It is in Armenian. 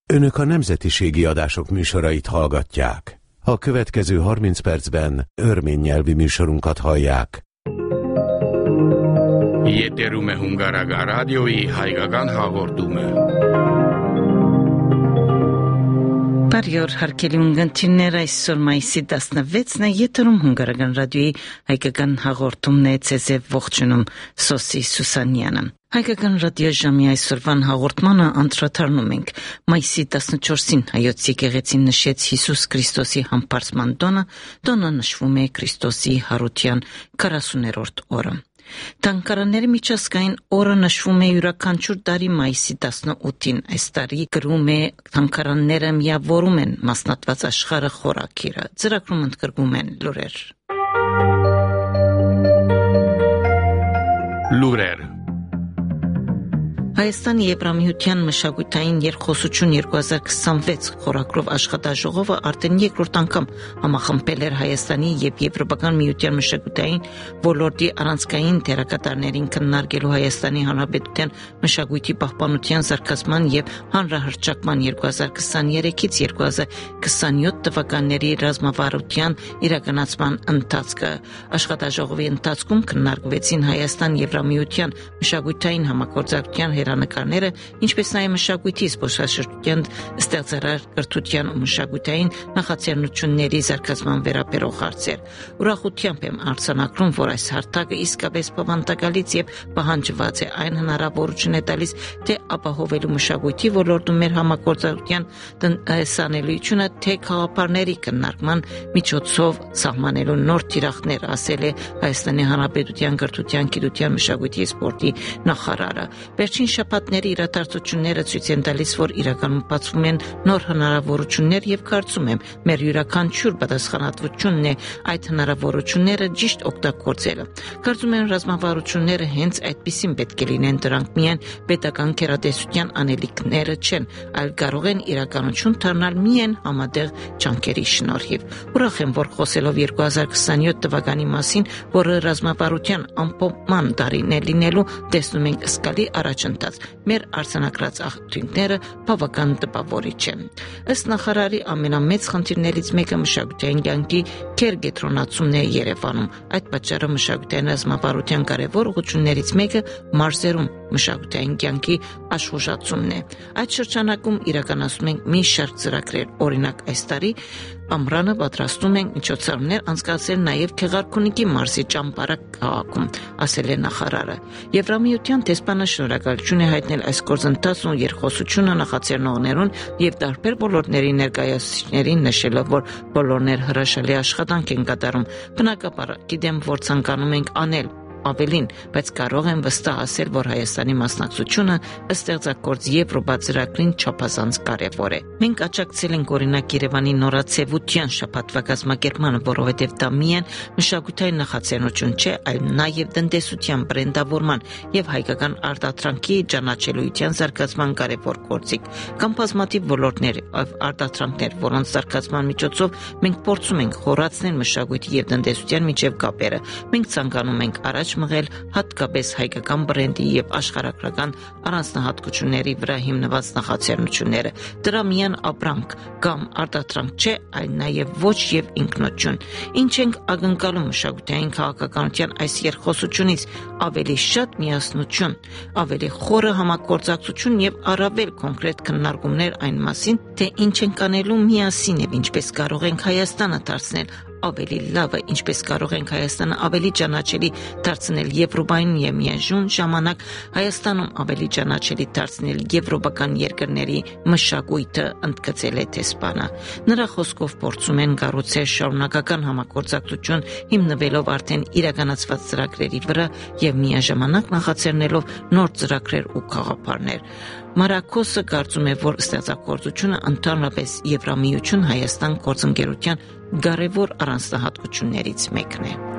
Önök a nemzetiségi adások műsorait hallgatják. A következő 30 percben örmény nyelvi műsorunkat hallják. Եթերում է հունգարական ռադիոյի հայկական հաղորդումը։ Բարյոր հարկելի ունգընտիրներ, այսօր մայիսի 16-ն է եթերում հունգարական ռադիոյի հայկական հաղորդումն է, ձեզ է ողջունում Սոսի Սուսանյանը։ Հայկական ռադիո ժամի այսօրվան հաղորդմանը անդրադառնում ենք մայիսի 14-ին հայոց եկեղեցին նշեց Հիսուս Քրիստոսի համբարձման տոնը նշվում է Քրիստոսի հարության 40-րդ օրը։ Թանգարանների միջազգային օրը նշվում է յուրաքանչյուր տարի մայիսի 18-ին, այս տարի գրում է թանգարանները միավորում են մասնատված աշխարհը խորաքիրը, ծրագրում ընդգրկում են լուրեր։ Հայաստանի Եվրամիության մշակութային երկխոսություն 2026 խորագրով աշխատաժողովը արդեն երկրորդ անգամ համախմբել էր Հայաստանի եւ Եվրոպական միության մշակութային ոլորտի առանցքային դերակատարներին քննարկելու Հայաստանի Հանրապետության մշակույթի պահպանության զարգացման եւ հանրահռչակման 2023-ից 2027 թվականների ռազմավարության իրականացման ընթացքը։ Աշխատաժողովի ընթացքում քննարկվեցին Հայաստան Եվրամիության մշակութային համագործակցության հերանեկարները, ինչպես նաև մշակույթի զբոսաշրջության ստեղծարար կրթության ու մշակութային նախաձեռնությունների զարգացման վերաբերող հարցեր։ Ուրախությամբ եմ արձանագրում, որ այս հարթակը իսկապես բավանդակալից եւ պահանջված է, այն հնարավորություն է տալիս թե ապահովելու մշակույթի ոլորտում մեր համագործակցության տնտեսանելիությունը, թե քաղաքապարների քննարկման միջոցով սահմանելու նոր թիրախներ, ասել է Հայաստանի Հանրապետության կրթության, գիտության, մշակույթի, սպորտի նախարարը։ Վերջին շաբաթների իրադարձությունները ցույց են տալիս, որ իրականում բացվում են նոր հնարավորություններ եւ կարծում եմ մեր յուրաքանչյուր պատասխանատվությունն է այդ հնարավորությունները ճիշտ օգտագործելը։ Կարծում եմ ռազմավարությունները հենց այդպիսին պետք է լինեն, դրանք միայն պետական կերատեսչության անելիքները չեն, այլ կարող են իրականություն դառնալ միայն համատեղ ջանքերի շնորհիվ։ Ուրախ եմ, որ խոսելով 2027 թվականի մասին, որը ռազմավարության ամփոփման տարին է լինելու, տեսնում ենք զգալի առաջընթաց։ Մեր արձանագրած աղբյուրները բավական տպավորիչ են։ Ըստ նախարարի ամենամեծ խնդիրներից մեկը մշակութային կյանքի կերգետրոնացումն է Երևանում։ Այդ պատճառով մշակութային ռազմավարության կարևոր ուղղություններից մեկը մարզերում մշակութային կյանքի աշխուժացումն է։ Այդ շրջանակում իրականացնում ենք մի շարք ծրագրեր, օրինակ այս տարի ամռանը պատրաստում ենք միջոցառումներ անցկացնել նաև Գեղարքունիքի մարզի Ճամբարակ քաղաքում, ասել է նախարարը։ Եվրամիության դեսպանը շնորհակալություն է հայտնել այս գործընթացն ու երկխոսությունը նախաձեռնողներուն եւ տարբեր ոլորտների ներկայացուցիչներին, նշելով, որ բոլորներ հրաշալի աշխատանք են կատարում։ Բնականաբար գիտեմ, որ ցանկանում ենք անել ավելին, բայց կարող եմ վստահ ասել, որ Հայաստանի մասնակցությունը ստեղծագործ Եվրոպա ծրագրին չափազանց կարևոր է։ Մենք աջակցել ենք օրինակ Երևանի նորաձևության շաբաթվա կազմակերպմանը, որովհետև դա միայն մշակութային նախաձեռնություն չէ, այլ նաև տնտեսության բրենդավորման եւ հայկական արտադրանքի ճանաչելիության զարգացման կարևոր գործիք։ Կամ բազմաթիվ ոլորտներ եւ արտադրանքներ, որոնց զարգացման միջոցով մենք փորձում ենք խորացնել մշակույթի եւ տնտեսության միջև կապերը։ Մենք ցանկանում ենք առաջ մղել հատկապես հայկական բրենդի եւ աշխարհագրական առանձնահատկությունների վրա հիմնված նախաձեռնությունները։ Դրա միայն ապրանք կամ արտադրանք չէ, այլ նաեւ ոչ եւ ինքնություն։ Ինչ ենք ակնկալում մշակութային քաղաքականության այս երկխոսությունից, ավելի շատ միասնություն, ավելի խորը համագործակցություն եւ առավել կոնկրետ քննարկումներ այն մասին, թե ինչ ենք անելու միասին եւ ինչպես կարող ենք Հայաստանը դարձնել ավելի լավը, ինչպես կարող ենք Հայաստանը ավելի ճանաչելի դարձնել Եվրոպային եւ միաժամանակ ժամանակ Հայաստանում ավելի ճանաչելի դարձնել եվրոպական երկրների մշակույթը, ընդգծել է դեսպանը։ Նրա խոսքով փորձում են կառուցել շարունակական համագործակցություն հիմնվելով արդեն իրականացված ծրագրերի վրա եւ միաժամանակ նախաձեռնելով նոր ծրագրեր ու գաղափարներ։ Մարակոսը կարծում է, որ ստեղծագործությունը ընդհանրապես Եվրամիություն Հայաստան գործընկերության կարևոր առանձնահատկություններից մեկն է։